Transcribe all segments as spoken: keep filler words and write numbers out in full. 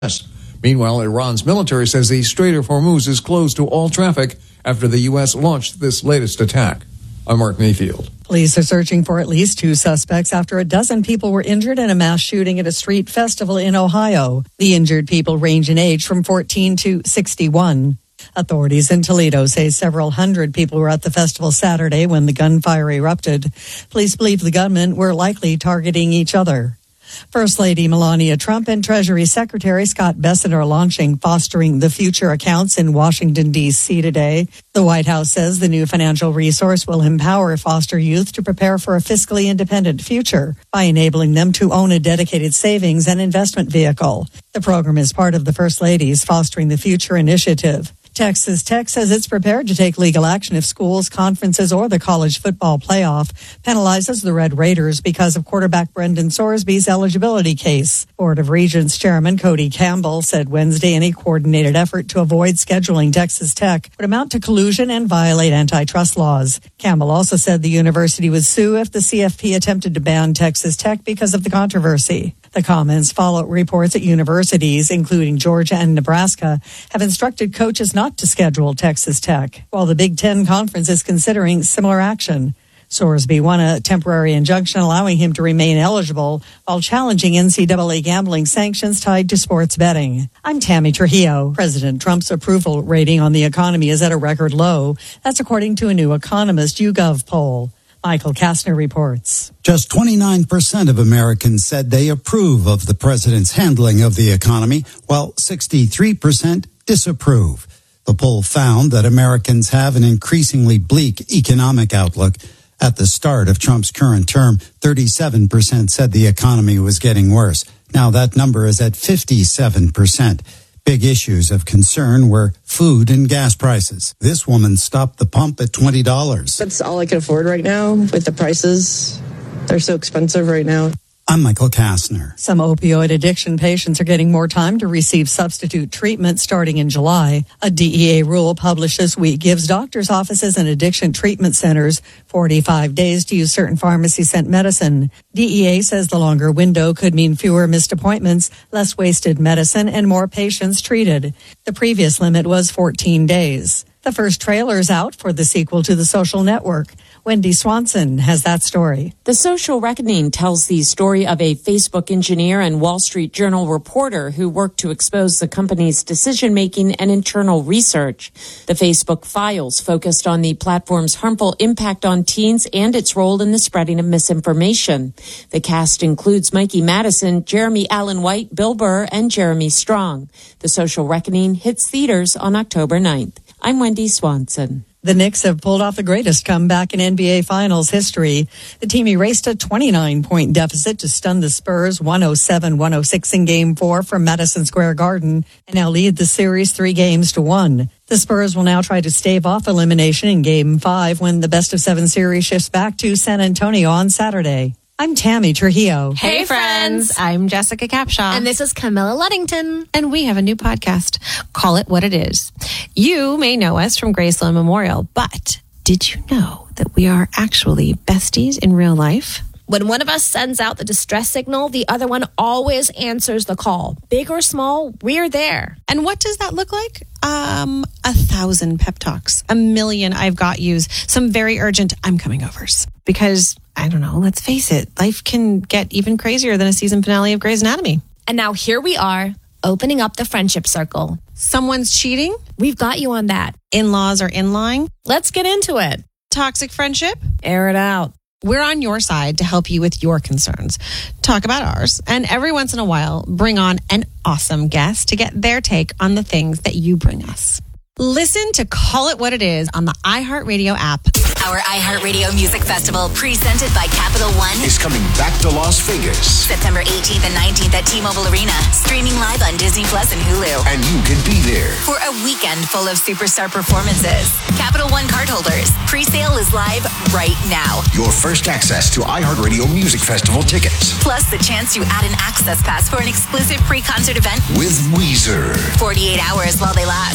Meanwhile, Iran's military says the Strait of Hormuz is closed to all traffic after the U S launched this latest attack. I'm Mark Mayfield. Police are searching for at least two suspects after a dozen people were injured in a mass shooting at a street festival in Ohio. The injured people range in age from fourteen to sixty-one. Authorities in Toledo say several hundred people were at the festival Saturday when the gunfire erupted. Police believe the gunmen were likely targeting each other. First Lady Melania Trump and Treasury Secretary Scott Bessent are launching Fostering the Future accounts in Washington, D C today. The White House says the new financial resource will empower foster youth to prepare for a fiscally independent future by enabling them to own a dedicated savings and investment vehicle. The program is part of the First Lady's Fostering the Future initiative. Texas Tech says it's prepared to take legal action if schools, conferences, or the college football playoff penalizes the Red Raiders because of quarterback Brendan Sorsby's eligibility case. Board of Regents Chairman Cody Campbell said Wednesday any coordinated effort to avoid scheduling Texas Tech would amount to collusion and violate antitrust laws. Campbell also said the university would sue if the C F P attempted to ban Texas Tech because of the controversy. The comments follow reports at universities, including Georgia and Nebraska, have instructed coaches not to schedule Texas Tech, while the Big Ten Conference is considering similar action. Sorsby won a temporary injunction allowing him to remain eligible while challenging N C double A gambling sanctions tied to sports betting. I'm Tammy Trujillo. President Trump's approval rating on the economy is at a record low. That's according to a new Economist YouGov poll. Michael Kastner reports. Just twenty-nine percent of Americans said they approve of the president's handling of the economy, while sixty-three percent disapprove. The poll found that Americans have an increasingly bleak economic outlook. At the start of Trump's current term, thirty-seven percent said the economy was getting worse. Now that number is at fifty-seven percent. Big issues of concern were food and gas prices. This woman stopped the pump at twenty dollars. That's all I can afford right now with the prices. They're so expensive right now. I'm Michael Kastner. Some opioid addiction patients are getting more time to receive substitute treatment starting in July. A D E A rule published this week gives doctors' offices and addiction treatment centers forty-five days to use certain pharmacy-sent medicine. D E A says the longer window could mean fewer missed appointments, less wasted medicine, and more patients treated. The previous limit was fourteen days. The first trailer is out for the sequel to The Social Network. Wendy Swanson has that story. The Social Reckoning tells the story of a Facebook engineer and Wall Street Journal reporter who worked to expose the company's decision-making and internal research. The Facebook Files focused on the platform's harmful impact on teens and its role in the spreading of misinformation. The cast includes Mikey Madison, Jeremy Allen White, Bill Burr, and Jeremy Strong. The Social Reckoning hits theaters on October ninth. I'm Wendy Swanson. The Knicks have pulled off the greatest comeback in N B A Finals history. The team erased a twenty-nine point deficit to stun the Spurs one oh seven one oh six in Game four from Madison Square Garden and now lead the series three games to one. The Spurs will now try to stave off elimination in Game five when the best-of-seven series shifts back to San Antonio on Saturday. I'm Tammy Trujillo. Hey, friends. I'm Jessica Capshaw. And this is Camilla Luddington. And we have a new podcast. Call It What It Is. You may know us from Graceland Memorial, but did you know that we are actually besties in real life? When one of us sends out the distress signal, the other one always answers the call. Big or small, we're there. And what does that look like? Um, a thousand pep talks, a million I've got yous, some very urgent I'm coming overs. Because, I don't know, let's face it, life can get even crazier than a season finale of Grey's Anatomy. And now here we are, opening up the friendship circle. Someone's cheating? We've got you on that. In-laws are in-line? Let's get into it. Toxic friendship? Air it out. We're on your side to help you with your concerns. Talk about ours. And every once in a while, bring on an awesome guest to get their take on the things that you bring us. Listen to Call It What It Is on the iHeartRadio app. Our iHeartRadio Music Festival, presented by Capital One, is coming back to Las Vegas. September eighteenth and nineteenth at T-Mobile Arena. Streaming live on Disney Plus and Hulu. And you can be there for a weekend full of superstar performances. Capital One cardholders, pre-sale is live right now. Your first access to iHeartRadio Music Festival tickets. Plus the chance to add an access pass for an exclusive pre-concert event with Weezer. forty-eight hours while they last.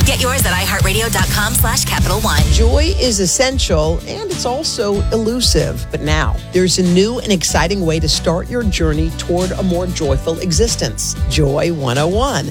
Get yours at iHeartRadio.com slash Capital One. Joy is essential and it's also elusive. But now there's a new and exciting way to start your journey toward a more joyful existence. Joy one oh one.